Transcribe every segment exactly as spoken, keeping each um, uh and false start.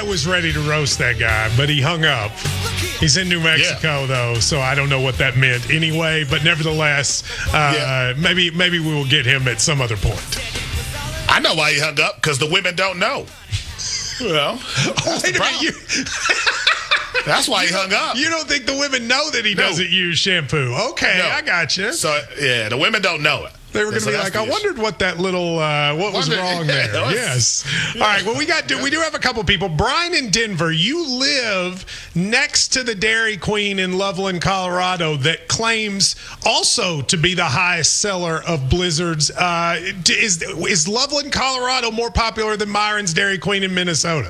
was ready to roast that guy, but he hung up. He's in New Mexico, yeah. though, so I don't know what that meant anyway. But nevertheless, uh, yeah. maybe maybe we will get him at some other point. I know why he hung up, because the women don't know. Well, that's Wait a minute, you... That's why he hung up. You don't think the women know that he no. doesn't use shampoo? Okay, no. I got you. So, yeah, the women don't know it. They were going to so be like, I wondered what that little, uh, what was wrong there. Yeah, was, yes. Yeah. All right, well, we got, we do have a couple people. Brian in Denver, you live next to the Dairy Queen in Loveland, Colorado, that claims also to be the highest seller of Blizzards. Uh, is, is Loveland, Colorado more popular than Myron's Dairy Queen in Minnesota?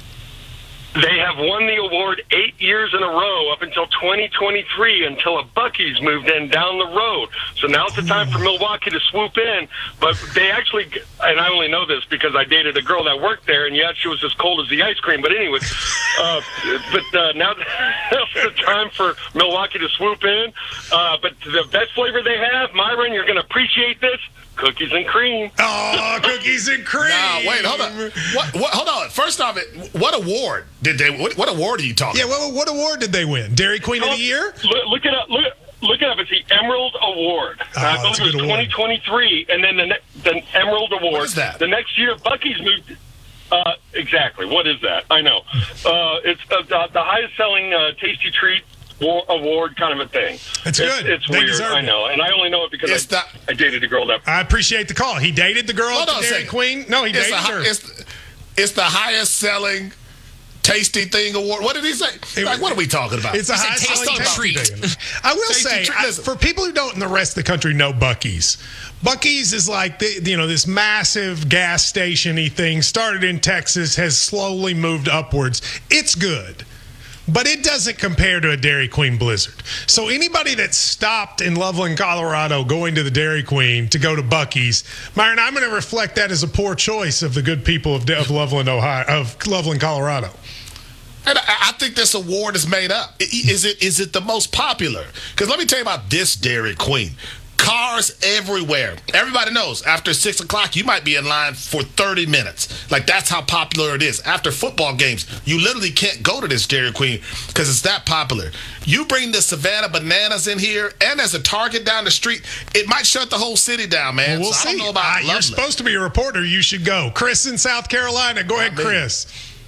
They have won the award eight years in a row up until twenty twenty-three, until a Buc-ee's moved in down the road. So now's the time for Milwaukee to swoop in. But they actually, and I only know this because I dated a girl that worked there, and yeah, she was as cold as the ice cream. But anyway, uh, but uh, now now's the time for Milwaukee to swoop in. Uh, but the best flavor they have, Myron, you're going to appreciate this. Cookies and cream. Oh, cookies and cream. Now, wait, hold on. What, what, hold on. First off, what award did they? What, what award are you talking? Yeah, what, what award did they win? Dairy Queen oh, of the Year? Look, look it up. Look, look it up. It's the Emerald Award. Oh, I believe it was twenty twenty-three, and then the, ne- the Emerald Award. What is that? The next year, Buc-ee's moved. Uh, exactly. What is that? I know. Uh, it's uh, the, the highest selling uh, tasty treat award kind of a thing. It's good. It's, it's weird, I know. And I only know it because I, the, I dated a girl that... I appreciate the call. He dated the girl at the Dairy Queen? No, he it's dated a, her. It's, it's the highest selling tasty thing award. What did he say? It, like, what are we talking about? It's a high selling tasty treat. I will tasty say, I, for people who don't in the rest of the country know Buc-ee's, Buc-ee's is like, the, you know, this massive gas station-y thing, started in Texas, has slowly moved upwards. It's good. But it doesn't compare to a Dairy Queen Blizzard. So anybody that stopped in Loveland, Colorado, going to the Dairy Queen to go to Buc-ee's, Myron, I'm going to reflect that as a poor choice of the good people of, of Loveland, Ohio, of Loveland, Colorado. And I, I think this award is made up. Is it? Is it the most popular? Because let me tell you about this Dairy Queen. Cars everywhere. Everybody knows after six o'clock, you might be in line for thirty minutes. Like, that's how popular it is. After football games, you literally can't go to this Dairy Queen because it's that popular. You bring the Savannah Bananas in here, and there's a Target down the street, it might shut the whole city down, man. Well, we'll so see. I don't know about uh, You're supposed to be a reporter. You should go. Chris in South Carolina. Go ahead, Chris.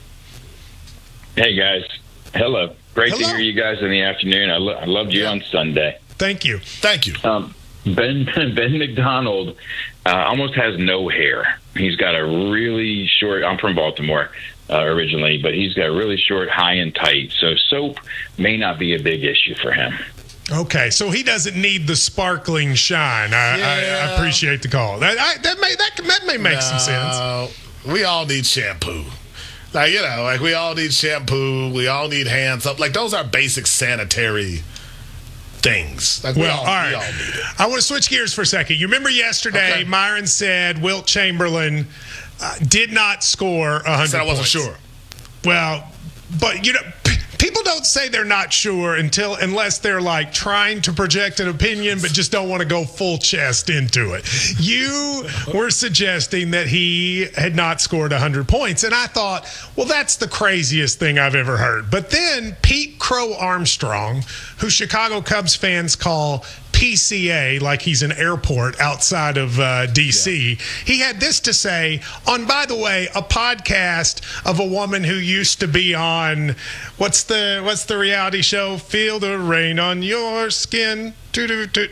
Hey, guys. Hello. Great Hello. to hear you guys in the afternoon. I, lo- I loved you yeah. on Sunday. Thank you. Thank you. Um, Ben Ben McDonald uh, almost has no hair. He's got a really short. I'm from Baltimore uh, originally, but he's got really short, high and tight. So soap may not be a big issue for him. Okay, so he doesn't need the sparkling shine. I, yeah. I, I appreciate the call. That I, that may that, that may make no, some sense. We all need shampoo. Like, you know, like we all need shampoo. We all need hands up. Like, those are basic sanitary things. Like, well, we all, all right. We all need it. I want to switch gears for a second. You remember yesterday, okay. Myron said Wilt Chamberlain uh, did not score one hundred Said I wasn't points. sure. Well, but, you know, p- people don't say they're not sure until unless they're, like, trying to project an opinion but just don't want to go full chest into it. You were suggesting that he had not scored one hundred points, and I thought, well, that's the craziest thing I've ever heard. But then Pete Crow Armstrong, who Chicago Cubs fans call P C A, like he's an airport outside of uh, D C, yeah. he had this to say on, by the way, a podcast of a woman who used to be on, what's the what's the reality show? Feel the rain on your skin. Doo-doo-doo.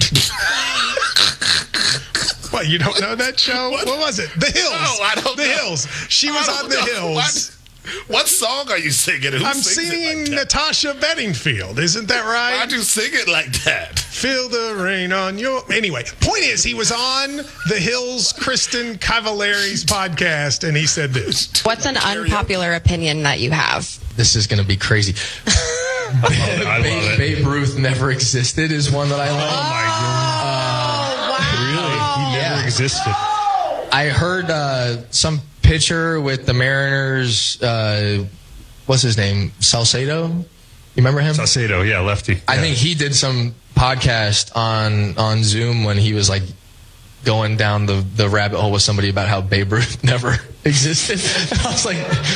What, you don't know that show? What, what was it? The Hills. No, I don't The know. Hills. She was on The know. Hills. What? What song are you singing? Who I'm sings singing it like Natasha Bedingfield. Isn't that right? Why'd you sing it like that? Feel the rain on your... Anyway, point is, he was on The Hills Kristen Cavallari's podcast, and he said this. What's an unpopular opinion that you have? This is going to be crazy. I love it. Babe Ruth never existed is one that I love. Oh, my goodness. Oh, wow. Really? He never Yeah. existed. I heard uh, some pitcher with the Mariners, uh, what's his name? Salcedo? You remember him? Salcedo, yeah, lefty. I yeah. think he did some podcast on, on Zoom when he was like going down the, the rabbit hole with somebody about how Babe Ruth never existed. I was like,